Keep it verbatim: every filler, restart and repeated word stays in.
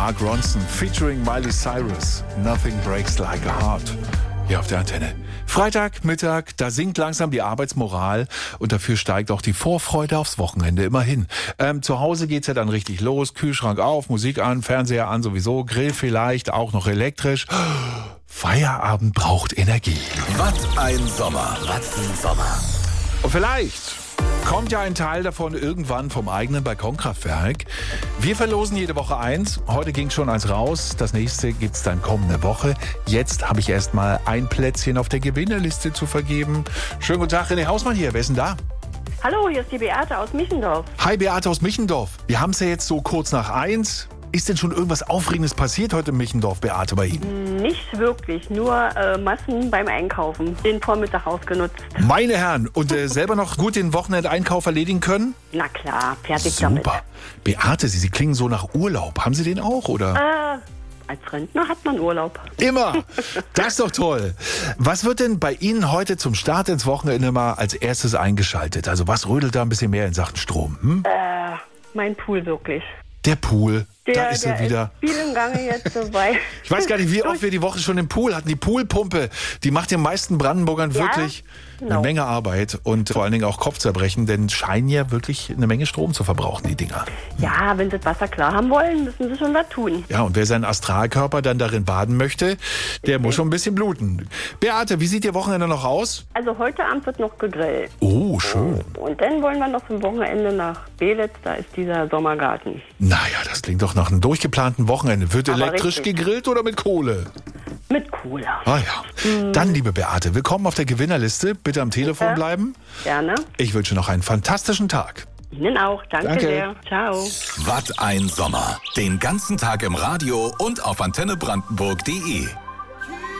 Mark Ronson featuring Miley Cyrus. Nothing breaks like a heart. Hier auf der Antenne. Freitag, Mittag, da sinkt langsam die Arbeitsmoral und dafür steigt auch die Vorfreude aufs Wochenende immerhin. Ähm, zu Hause geht's ja dann richtig los. Kühlschrank auf, Musik an, Fernseher an sowieso, Grill vielleicht, auch noch elektrisch. Feierabend braucht Energie. Was ein Sommer, was ein Sommer. Und vielleicht kommt ja ein Teil davon irgendwann vom eigenen Balkonkraftwerk. Wir verlosen jede Woche eins. Heute ging schon eins raus. Das nächste gibt's dann kommende Woche. Jetzt habe ich erst mal ein Plätzchen auf der Gewinnerliste zu vergeben. Schönen guten Tag, René Hausmann hier. Wer ist denn da? Hallo, hier ist die Beate aus Michendorf. Hi, Beate aus Michendorf. Wir haben es ja jetzt so kurz nach eins. Ist denn schon irgendwas Aufregendes passiert heute in Michendorf, Beate, bei Ihnen? Nicht wirklich, nur äh, Massen beim Einkaufen. Den Vormittag ausgenutzt. Meine Herren, und äh, selber noch gut den Wochenendeinkauf erledigen können? Na klar, fertig Super. damit. Beate, Sie, Sie klingen so nach Urlaub. Haben Sie den auch, oder? Äh, als Rentner hat man Urlaub. Immer. Das ist doch toll. Was wird denn bei Ihnen heute zum Start ins Wochenende mal als erstes eingeschaltet? Also was rödelt da ein bisschen mehr in Sachen Strom? Hm? Äh, mein Pool wirklich. Der Pool. Der, da ist der er wieder. Ist viel im Gange jetzt dabei. Ich weiß gar nicht, wie oft wir die Woche schon den Pool hatten. Die Poolpumpe, die macht den meisten Brandenburgern Ja, wirklich genau. eine Menge Arbeit und vor allen Dingen auch Kopfzerbrechen, denn scheinen ja wirklich eine Menge Strom zu verbrauchen, die Dinger. Ja, wenn sie das Wasser klar haben wollen, müssen sie schon was tun. Ja, und wer seinen Astralkörper dann darin baden möchte, der muss schon ein bisschen bluten. Beate, wie sieht Ihr Wochenende noch aus? Also heute Abend wird noch gegrillt. Oh, schön. Und dann wollen wir noch zum Wochenende nach Belitz, da ist dieser Sommergarten. Naja, das klingt doch nach einem durchgeplanten Wochenende. Wird Aber elektrisch richtig. gegrillt oder mit Kohle? Mit Cola. Ah ja. Dann, liebe Beate, willkommen auf der Gewinnerliste. Bitte am Telefon Ja. bleiben. Gerne. Ich wünsche noch einen fantastischen Tag. Ihnen auch. Danke, Danke. sehr. Ciao. Was ein Sommer. Den ganzen Tag im Radio und auf antenne brandenburg punkt de.